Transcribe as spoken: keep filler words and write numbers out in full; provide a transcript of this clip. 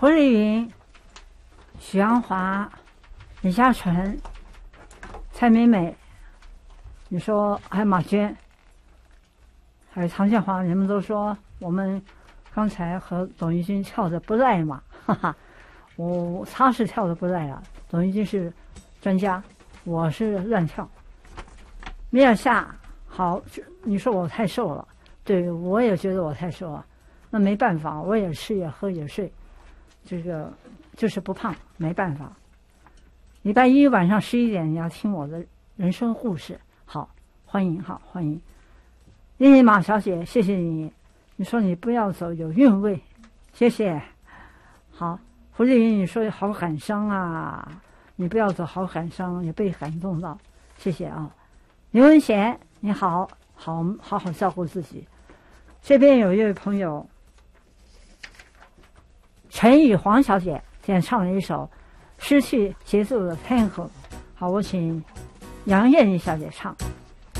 胡丽云、许鞍华、李嘉纯、蔡美美，你说还有马娟，还有唐建华，你们都说我们刚才和董玉军跳的不赖嘛，哈哈，我他是跳的不赖啊，董玉军是专家，我是乱跳。米尔夏，好，你说我太瘦了，对我也觉得我太瘦了，那没办法，我也吃也喝也睡，这个就是不胖，没办法。礼拜一晚上十一点你要听我的人生故事，好，欢迎，好，欢迎。丽丽马小姐，谢谢你，你说你不要走，有韵味，谢谢。好，胡丽云，你说好感伤啊，你不要走，好感伤，也被感动到，谢谢啊。刘文贤，你好，好好好照顾自己。这边有一位朋友，陈雨黄小姐，现在唱了一首失去节奏的 Tango， 好，我请杨艳丽小姐唱。